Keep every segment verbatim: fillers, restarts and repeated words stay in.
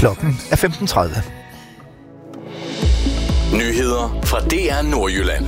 Klokken er femten tredive. Nyheder fra D R Nordjylland.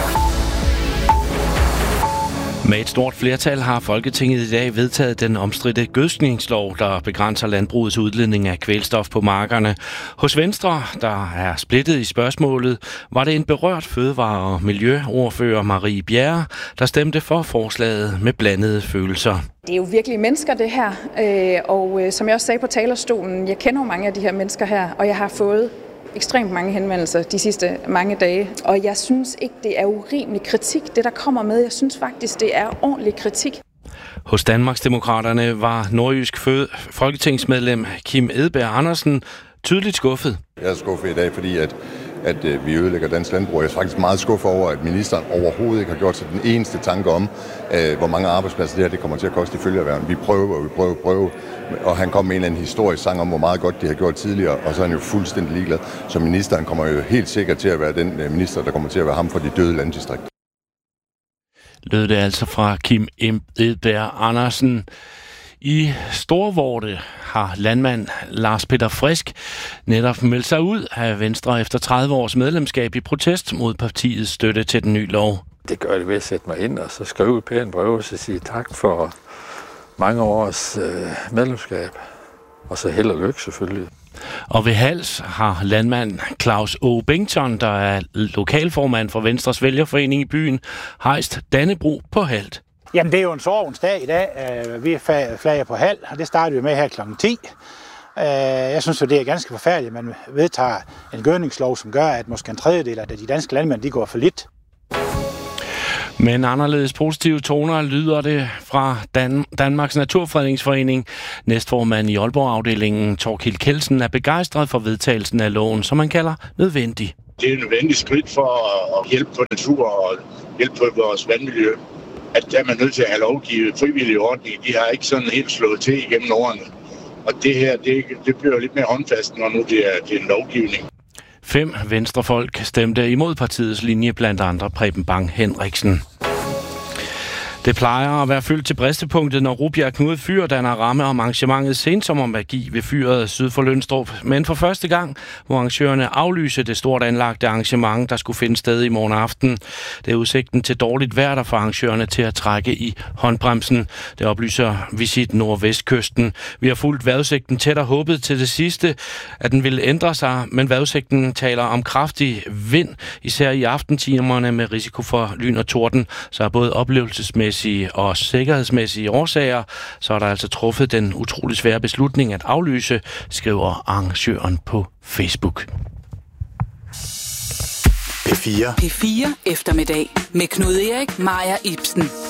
Med et stort flertal har Folketinget i dag vedtaget den omstridte gødskningslov, der begrænser landbrugets udledning af kvælstof på markerne. Hos Venstre, der er splittet i spørgsmålet, var det en berørt fødevare- og miljøordfører Marie Bjerre, der stemte for forslaget med blandede følelser. Det er jo virkelig mennesker, det her, og som jeg også sagde på talerstolen, jeg kender jo mange af de her mennesker her, og jeg har fået ekstremt mange henvendelser de sidste mange dage, og jeg synes ikke, det er urimelig kritik, det der kommer med. Jeg synes faktisk, det er ordentlig kritik. Hos Danmarksdemokraterne var nordjysk fød- folketingsmedlem Kim Edberg Andersen tydeligt skuffet. Jeg er skuffet i dag, fordi at, at øh, vi ødelægger dansk landbrug. Jeg er faktisk meget skuffet over, at ministeren overhovedet ikke har gjort sig den eneste tanke om, øh, hvor mange arbejdspladser det her det kommer til at koste i følgeerhverven. Vi prøver, og vi prøver, prøver. Og han kom med en eller anden historisk sang om, hvor meget godt de har gjort tidligere, og så er han jo fuldstændig ligeglad. Så ministeren kommer jo helt sikkert til at være den øh, minister, der kommer til at være ham for de døde landdistrikter. Lød det altså fra Kim Edberg Andersen. I Storvorte har landmand Lars Peter Frisk netop meldt sig ud af Venstre efter tredive års medlemskab i protest mod partiets støtte til den nye lov. Det gør det ved at sætte mig ind og så skrive et pænt brev og sige tak for mange års øh, medlemskab. Og så held og lykke selvfølgelig. Og ved Hals har landmand Claus O. Bengtsson, der er lokalformand for Venstres vælgerforening i byen, hejst Dannebrog på Halt. Jamen, det er jo en sorgens dag i dag. Vi flager på Hald, og det starter vi med her klokken ti. Jeg synes jo, det er ganske forfærdeligt, at man vedtager en gødningslov, som gør, at måske en tredjedel af de danske landmænd, de går for lidt. Men anderledes positive toner lyder det fra Dan- Danmarks Naturfredningsforening. Næstformand i Aalborg-afdelingen, Torkild Kelsen, er begejstret for vedtagelsen af loven, som man kalder nødvendig. Det er et nødvendigt skridt for at hjælpe på natur og hjælpe på vores vandmiljø. At der er man nødt til at have lovgivet frivillige ordninger. De har ikke sådan helt slået til igennem årene. Og det her, det, det bliver lidt mere håndfast, når nu det er, det er en lovgivning. Fem venstrefolk stemte imod partiets linje, blandt andre Preben Bang Henriksen. Det plejer at være fyldt til bristepunktet, når Rubjerg Knud Fyr danner ramme om arrangementet Sensommermagi ved fyret syd for Lønstrup. Men for første gang må arrangørerne aflyse det stort anlagte arrangement, der skulle finde sted i morgen aften. Det er udsigten til dårligt vejr, der får arrangørerne til at trække i håndbremsen. Det oplyser Visit Nordvestkysten. Vi har fulgt vejrudsigten tæt og håbet til det sidste, at den ville ændre sig, men vejrudsigten taler om kraftig vind, især i aftentimerne med risiko for lyn og torden, så er både oplevelsesmæssigt og sikkerhedsmæssige årsager, så er der altså truffet den utrolig svære beslutning at aflyse, skriver arrangøren på Facebook. P fire. P fire eftermiddag med Knud Erik, Maja Ibsen.